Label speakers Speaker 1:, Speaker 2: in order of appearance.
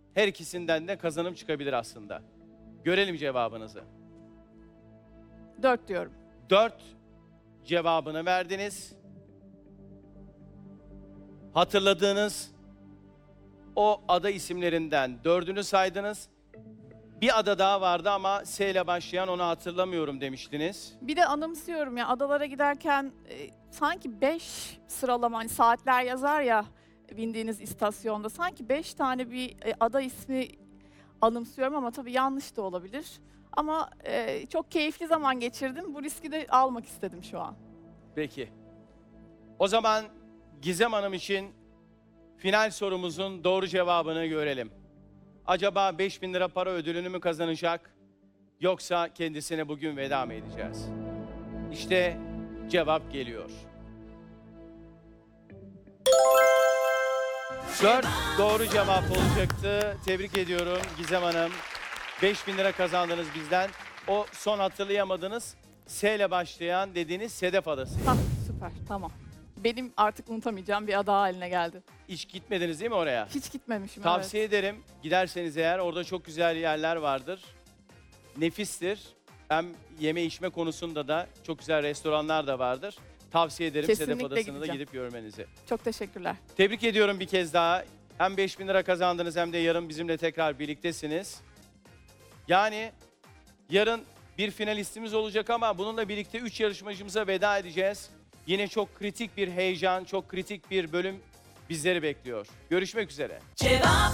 Speaker 1: Her ikisinden de kazanım çıkabilir aslında. Görelim cevabınızı.
Speaker 2: 4 diyorum.
Speaker 1: 4 cevabını verdiniz. Hatırladığınız o ada isimlerinden 4'ünü saydınız. Bir ada daha vardı ama S ile başlayan, onu hatırlamıyorum demiştiniz.
Speaker 2: Bir de anımsıyorum ya, adalara giderken sanki 5 sıralama, hani saatler yazar ya bindiğiniz istasyonda. Sanki 5 tane bir ada ismi anımsıyorum ama tabii yanlış da olabilir. Ama çok keyifli zaman geçirdim. Bu riski de almak istedim şu an.
Speaker 1: Peki. O zaman Gizem Hanım için final sorumuzun doğru cevabını görelim. Acaba 5.000 lira para ödülünü mü kazanacak, yoksa kendisine bugün veda mı edeceğiz? İşte cevap geliyor. 4 doğru cevap olacaktı. Tebrik ediyorum Gizem Hanım. 5.000 lira kazandınız bizden. O son hatırlayamadınız, S ile başlayan dediğiniz Sedef Adası.
Speaker 2: Hah, süper, tamam. Benim artık unutamayacağım bir ada haline geldi.
Speaker 1: Hiç gitmediniz değil mi oraya?
Speaker 2: Hiç gitmemişim.
Speaker 1: Tavsiye ederim. Giderseniz eğer, orada çok güzel yerler vardır. Nefistir. Hem yeme içme konusunda da çok güzel restoranlar da vardır. Tavsiye ederim
Speaker 2: Kesinlikle
Speaker 1: Sedef Adası'nı da
Speaker 2: gideceğim.
Speaker 1: gidip görmenizi.
Speaker 2: Çok teşekkürler.
Speaker 1: Tebrik ediyorum bir kez daha. Hem 5.000 lira kazandınız hem de yarın bizimle tekrar birliktesiniz. Yani yarın bir finalistimiz olacak ama bununla birlikte 3 yarışmacımıza veda edeceğiz. Yine çok kritik bir heyecan, çok kritik bir bölüm bizleri bekliyor. Görüşmek üzere.